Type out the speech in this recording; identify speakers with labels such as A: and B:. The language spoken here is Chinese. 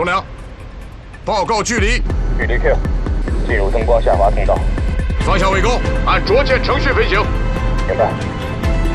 A: 栋梁，报告距离。
B: 距离 Q， 进入灯光下滑通道。
A: 方向为攻，按着舰程序飞行。
B: 明白。